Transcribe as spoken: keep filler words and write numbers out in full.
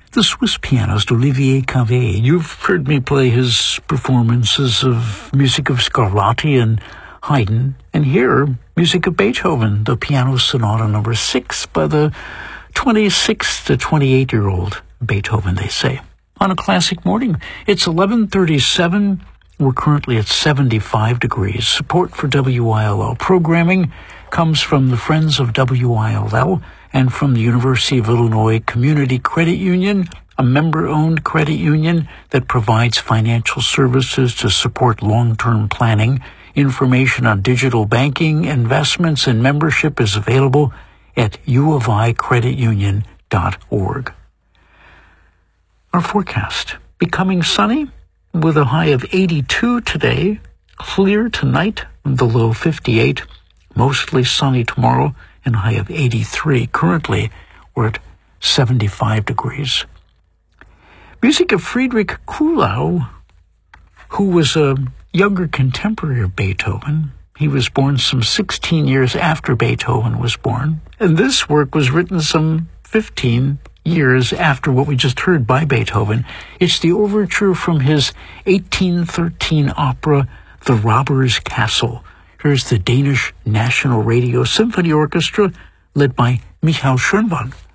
the Swiss pianist Olivier Cave. You've heard me play his performances of music of Scarlatti and Haydn, and here, music of Beethoven, the Piano Sonata number six by the twenty-six to twenty-eight-year-old Beethoven, they say. On a classic morning, it's eleven thirty-seven. We're currently at seventy-five degrees. Support for W I L L programming comes from the Friends of W I L L and from the University of Illinois Community Credit Union, a member-owned credit union that provides financial services to support long-term planning. Information on digital banking, investments, and membership is available at u of i credit union dot org. Our forecast: becoming sunny with a high of eighty-two today, clear tonight, the low fifty-eight, mostly sunny tomorrow, and high of eighty-three. Currently, we're at seventy-five degrees. Music of Friedrich Kuhlau, who was a younger contemporary of Beethoven. He was born some sixteen years after Beethoven was born, and this work was written some fifteen years after what we just heard by Beethoven. It's the overture from his eighteen thirteen opera, The Robber's Castle. Here's the Danish National Radio Symphony Orchestra, led by Michael Schönwald.